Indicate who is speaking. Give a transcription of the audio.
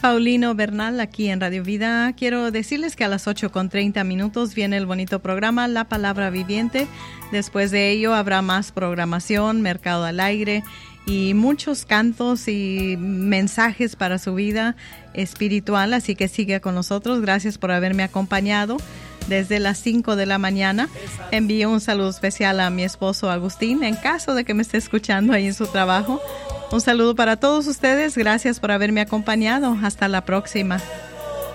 Speaker 1: Paulino Bernal aquí en Radio Vida. Quiero decirles que a las 8:30 viene el bonito programa La Palabra Viviente. Después de ello habrá más programación, Mercado al Aire y muchos cantos y mensajes para su vida espiritual. Así que sigue con nosotros. Gracias por haberme acompañado desde las 5 de la mañana. Envío un saludo especial a mi esposo Agustín, en caso de que me esté escuchando ahí en su trabajo. Un saludo para todos ustedes. Gracias por haberme acompañado. Hasta la próxima.